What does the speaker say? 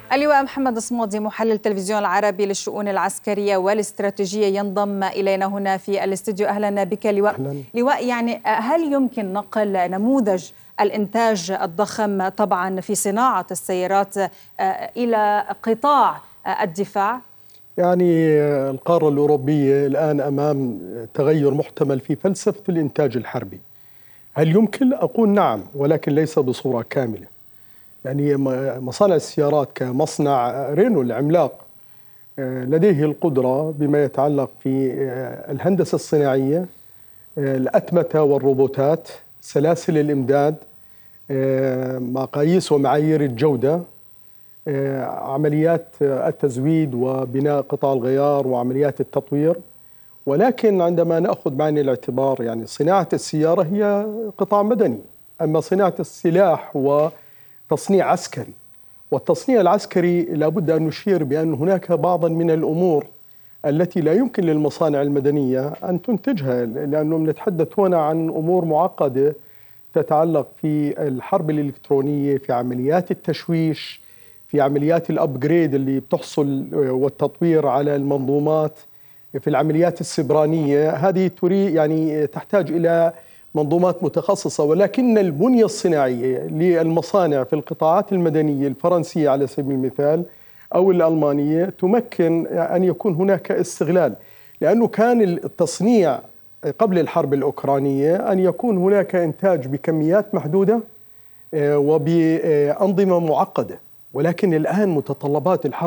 اللواء محمد الصمودي محلل التلفزيون العربي للشؤون العسكرية والاستراتيجية ينضم إلينا هنا في الاستوديو. أهلا بك لواء. أهلاً. لواء، يعني هل يمكن نقل نموذج الإنتاج الضخم طبعا في صناعة السيارات إلى قطاع الدفاع؟ يعني القارة الأوروبية الآن أمام تغير محتمل في فلسفة الإنتاج الحربي. هل يمكن؟ أقول نعم، ولكن ليس بصورة كاملة. يعني مصانع السيارات كمصنع رينو العملاق لديه القدرة بما يتعلق في الهندسة الصناعية، الأتمتة والروبوتات، سلاسل الإمداد، مقاييس ومعايير الجودة، عمليات التزويد وبناء قطع الغيار وعمليات التطوير. ولكن عندما نأخذ بعين الاعتبار يعني صناعة السيارة هي قطاع مدني، أما صناعة السلاح وتصنيع عسكري، والتصنيع العسكري لابد أن نشير بأن هناك بعضا من الأمور التي لا يمكن للمصانع المدنية أن تنتجها، لأنه نتحدث هنا عن أمور معقدة تتعلق في الحرب الإلكترونية، في عمليات التشويش، في عمليات الأبجريد اللي بتحصل والتطوير على المنظومات، في العمليات السبرانية. هذه تريد يعني تحتاج إلى منظومات متخصصة، ولكن البنية الصناعية للمصانع في القطاعات المدنية الفرنسية على سبيل المثال أو الألمانية تمكن أن يكون هناك استغلال، لأنه كان التصنيع قبل الحرب الأوكرانية أن يكون هناك إنتاج بكميات محدودة وبأنظمة معقدة، ولكن الآن متطلبات الحرب